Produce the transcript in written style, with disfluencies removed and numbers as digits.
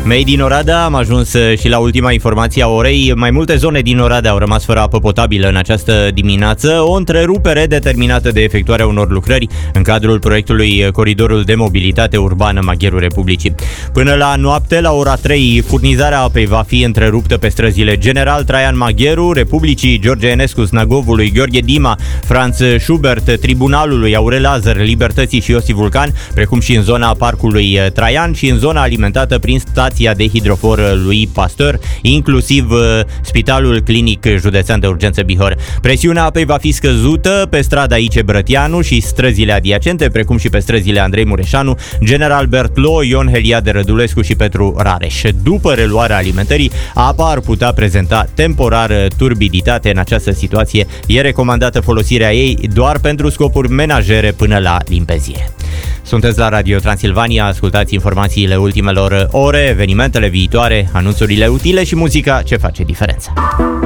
Mei din Oradea, am ajuns și la ultima informație a orei. Mai multe zone din Oradea au rămas fără apă potabilă în această dimineață, o întrerupere determinată de efectuarea unor lucrări în cadrul proiectului Coridorul de Mobilitate Urbană Magherul Republicii. Până la noapte, la ora 3, furnizarea apei va fi întreruptă pe străzile General Traian Magheru, Republicii, George Enescu, Snagovului, Gheorghe Dima, Franz Schubert, Tribunalului, Aurel Lazar, Libertății și Iosif Vulcan, precum și în zona Parcului Traian și în zona alimentată prin stația de hidrofor lui Pasteur, inclusiv Spitalul Clinic Județean de Urgență Bihor. Presiunea apei va fi scăzută pe strada Ice Brătianu și străzile adiacente, precum și pe străzile Andrei Mureșanu, General Bertlo, Ion Heliade Rădulescu și Petru Rareș. După reluarea alimentării, apa ar putea prezenta temporar turbiditate. În această situație e recomandată folosirea ei doar pentru scopuri menajere până la limpezire. Sunteți la Radio Transilvania, ascultați informațiile ultimelor ore, evenimentele viitoare, anunțurile utile și muzica ce face diferența.